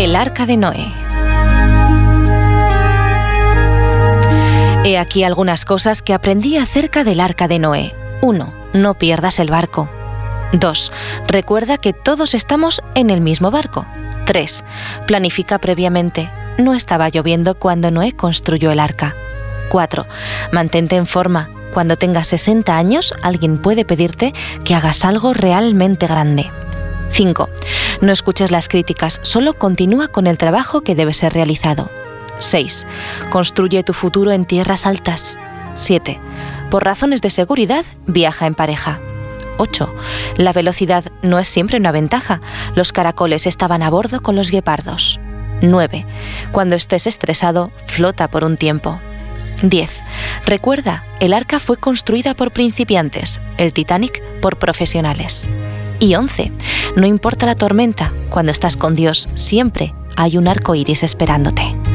El arca de Noé. He aquí algunas cosas que aprendí acerca del arca de Noé. 1. No pierdas el barco. 2. Recuerda que todos estamos en el mismo barco. 3. Planifica previamente. No estaba lloviendo cuando Noé construyó el arca. 4. Mantente en forma. Cuando tengas 60 años, alguien puede pedirte que hagas algo realmente grande. 5. No escuches las críticas, solo continúa con el trabajo que debe ser realizado. 6. Construye tu futuro en tierras altas. 7. Por razones de seguridad, viaja en pareja. 8. La velocidad no es siempre una ventaja. Los caracoles estaban a bordo con los guepardos. 9. Cuando estés estresado, flota por un tiempo. 10. Recuerda, el arca fue construida por principiantes, el Titanic por profesionales. Y 11. No importa la tormenta, cuando estás con Dios, siempre hay un arco iris esperándote.